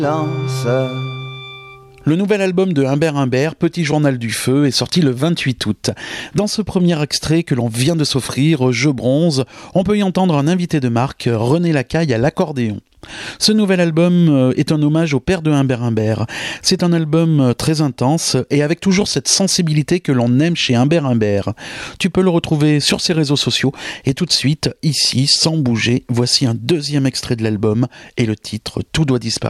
Le nouvel album de Humbert Humbert, Petit Journal du Feu, est sorti le 28 août. Dans ce premier extrait que l'on vient de s'offrir, Je bronze, on peut y entendre un invité de marque, René Lacaille à l'accordéon. Ce nouvel album est un hommage au père de Humbert Humbert. C'est un album très intense et avec toujours cette sensibilité que l'on aime chez Humbert Humbert. Tu peux le retrouver sur ses réseaux sociaux et tout de suite, ici, sans bouger, voici un deuxième extrait de l'album et le titre Tout doit disparaître.